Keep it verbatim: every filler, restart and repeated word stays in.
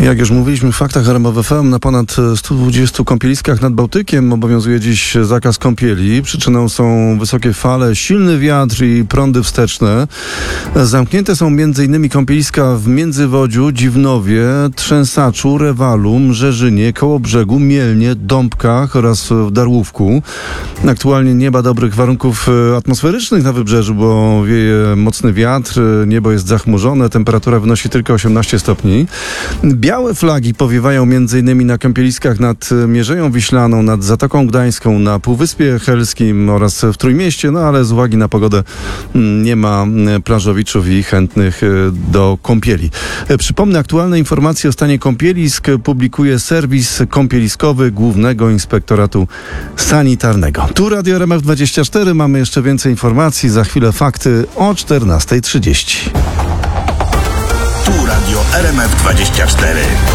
Jak już mówiliśmy w faktach R M F F M, na ponad stu dwudziestu kąpieliskach nad Bałtykiem obowiązuje dziś zakaz kąpieli. Przyczyną są wysokie fale, silny wiatr i prądy wsteczne. Zamknięte są między innymi kąpieliska w Międzywodziu, Dziwnowie, Trzęsaczu, Rewalu, Mrzeżynie, Kołobrzegu, Mielnie, Dąbkach oraz w Darłówku. Aktualnie nie ma dobrych warunków atmosferycznych na wybrzeżu, bo wieje mocny wiatr, niebo jest zachmurzone, temperatura wynosi tylko osiemnaście stopni. Białe flagi powiewają m.in. na kąpieliskach nad Mierzeją Wiślaną, nad Zatoką Gdańską, na Półwyspie Helskim oraz w Trójmieście, no ale z uwagi na pogodę nie ma plażowiczów i chętnych do kąpieli. Przypomnę, aktualne informacje o stanie kąpielisk publikuje serwis kąpieliskowy Głównego Inspektoratu Sanitarnego. Tu Radio R M F dwadzieścia cztery, mamy jeszcze więcej informacji, za chwilę fakty o czternasta trzydzieści. Tu Radio R M F dwadzieścia cztery.